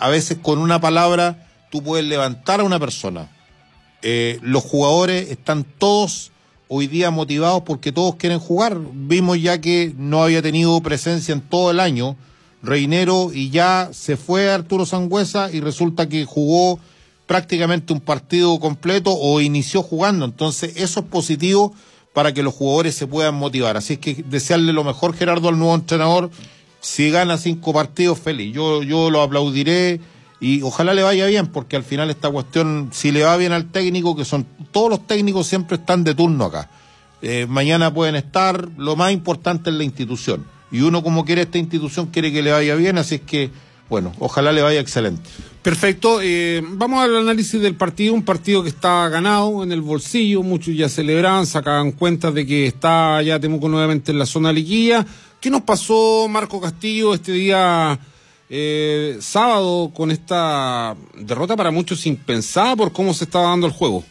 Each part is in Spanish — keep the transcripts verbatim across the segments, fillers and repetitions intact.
a veces con una palabra tú puedes levantar a una persona. Eh, los jugadores están todos hoy día motivados porque todos quieren jugar. Vimos ya que no había tenido presencia en todo el año Reinero y ya se fue Arturo Sangüesa y resulta que jugó prácticamente un partido completo o inició jugando. Entonces eso es positivo para que los jugadores se puedan motivar. Así es que desearle lo mejor, Gerardo, al nuevo entrenador. Si gana cinco partidos, feliz. Yo, yo lo aplaudiré y ojalá le vaya bien, porque al final esta cuestión, si le va bien al técnico, que son todos los técnicos siempre están de turno acá. Eh, mañana pueden estar, lo más importante es la institución. Y uno, como quiere esta institución, quiere que le vaya bien, así es que, bueno, ojalá le vaya excelente. Perfecto, eh, vamos al análisis del partido, un partido que está ganado en el bolsillo, muchos ya celebraban, sacaban cuentas de que está ya Temuco nuevamente en la zona liguilla. ¿Qué nos pasó, Marco Castillo, este día eh, sábado con esta derrota para muchos impensada por cómo se estaba dando el juego?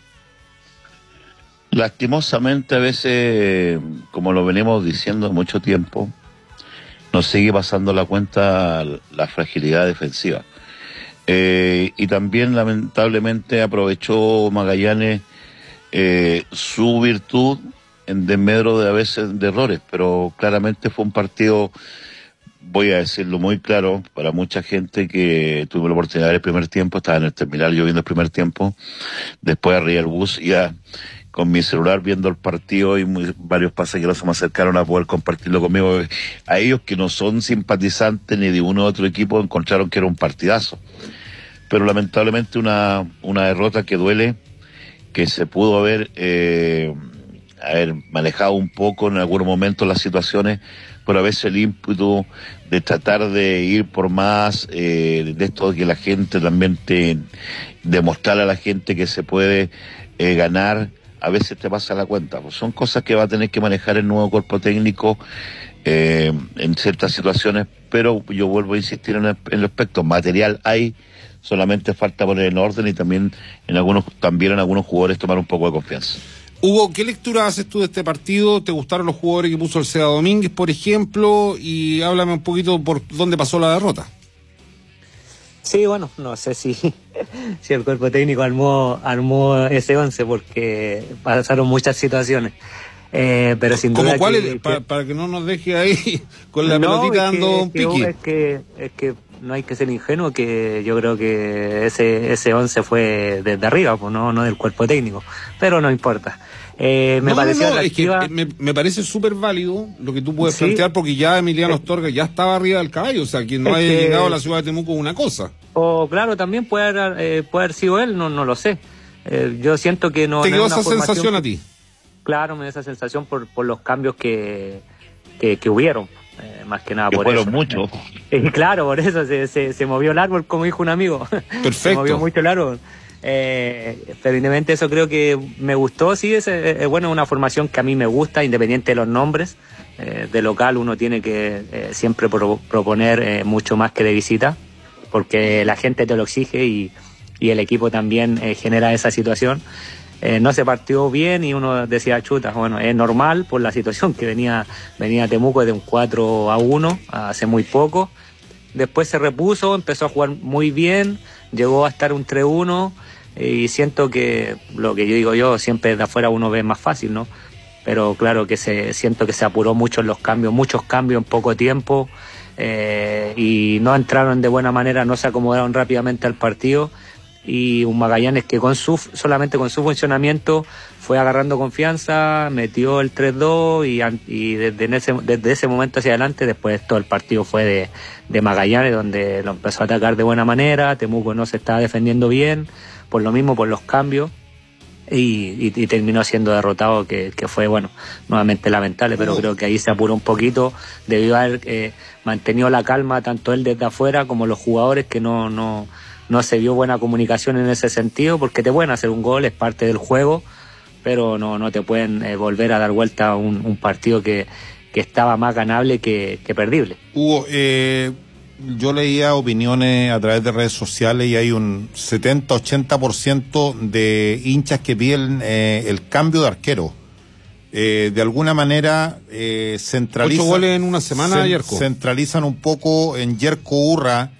Lastimosamente a veces, como lo venimos diciendo mucho tiempo, nos sigue pasando la cuenta la fragilidad defensiva. Eh, y también lamentablemente aprovechó Magallanes eh, su virtud en desmedro de a veces de errores, pero claramente fue un partido, voy a decirlo muy claro, para mucha gente que tuvo la oportunidad de ver el primer tiempo, estaba en el terminal yo viendo el primer tiempo, después arriba el bus, ya con mi celular viendo el partido y muy, varios pasajeros se me acercaron a poder compartirlo conmigo. A ellos que no son simpatizantes ni de uno u otro equipo encontraron que era un partidazo. Pero lamentablemente una, una derrota que duele, que se pudo haber, eh, haber manejado un poco en algunos momentos las situaciones, pero a veces el ímpetu de tratar de ir por más, eh, de esto de que la gente también te, demostrarle a la gente que se puede eh, ganar, a veces te pasa la cuenta. Pues son cosas que va a tener que manejar el nuevo cuerpo técnico eh, en ciertas situaciones, pero yo vuelvo a insistir en el, en el aspecto material hay, solamente falta poner en orden y también en algunos también en algunos jugadores tomar un poco de confianza. Hugo, ¿qué lectura haces tú de este partido? ¿Te gustaron los jugadores que puso el Seda Domínguez, por ejemplo? Y háblame un poquito por dónde pasó la derrota. Sí, bueno, no sé si, si el cuerpo técnico armó, armó ese once porque pasaron muchas situaciones. Eh, pero sin duda. ¿Cómo cuál? Que, para, que... para que no nos deje ahí con la no, pelotita es que, dando un es que, piqui. Es que, es que no hay que ser ingenuo, que yo creo que ese ese once fue desde arriba, pues no, no del cuerpo técnico. Pero no importa. Eh, me no, pareció no, no, atractiva. es que me, me parece súper válido lo que tú puedes sí, plantear, porque ya Emiliano Astorga ya estaba arriba del caballo, o sea, quien no haya que... llegado a la ciudad de Temuco una cosa. O claro, también puede haber, eh, puede haber sido él, no no lo sé. Eh, yo siento que no. ¿Te no quedó es esa una sensación a ti? Claro, me da esa sensación por, por los cambios que, que, que hubieron, eh, más que nada que por fueron eso. muchos. Eh, claro, por eso se, se, se movió el árbol, como dijo un amigo. Perfecto. Se movió mucho el árbol. Eh, pero independientemente de eso, creo que me gustó, sí, es eh, bueno, una formación que a mí me gusta, independiente de los nombres. Eh, de local uno tiene que eh, siempre pro, proponer eh, mucho más que de visita, porque la gente te lo exige y, y el equipo también eh, genera esa situación. Eh, no se partió bien y uno decía, chuta, bueno, es normal por la situación que venía venía Temuco de un cuatro a uno hace muy poco. Después se repuso, empezó a jugar muy bien, llegó a estar un tres uno eh, y siento que lo que yo digo yo, siempre de afuera uno ve más fácil, ¿no? Pero claro que se siento que se apuró mucho en los cambios, muchos cambios en poco tiempo eh, y no entraron de buena manera, no se acomodaron rápidamente al partido. Y un Magallanes que con su solamente con su funcionamiento fue agarrando confianza, metió el tres dos y, y desde, ese, desde ese momento hacia adelante, después todo el partido fue de, de Magallanes, donde lo empezó a atacar de buena manera. Temuco no se estaba defendiendo bien, por lo mismo por los cambios, y, y, y terminó siendo derrotado, que, que fue, bueno, nuevamente lamentable, pero creo que ahí se apuró un poquito, debió haber eh, mantenido la calma tanto él desde afuera como los jugadores, que no... no No se vio buena comunicación en ese sentido, porque te pueden hacer un gol, es parte del juego, pero no, no te pueden eh, volver a dar vuelta a un, un partido que, que estaba más ganable que, que perdible. Hugo, eh, yo leía opiniones a través de redes sociales y hay un setenta a ochenta por ciento de hinchas que piden eh, el cambio de arquero. Eh, de alguna manera eh, centralizan... Ocho goles en una semana, cen, Yerko. Centralizan un poco en Yerko Urra,